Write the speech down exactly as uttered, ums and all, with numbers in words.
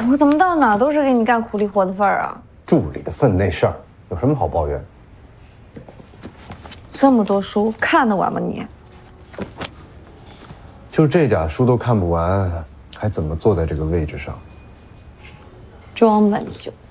我怎么到哪都是给你干苦力活的份儿啊？ 助理的分内事儿，有什么好抱怨？ 这么多书看得完吗你？ 就这点书都看不完，还怎么坐在这个位置上？ 装闷就